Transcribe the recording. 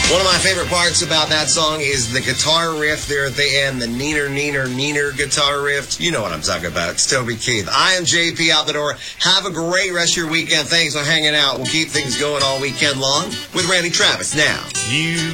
One of my favorite parts about that song is the guitar riff there at the end, the neener guitar riff. You know what I'm talking about. It's Toby Keith. I am JP out the door. Have a great rest of your weekend. Thanks for hanging out. We'll keep things going all weekend long with Randy Travis now.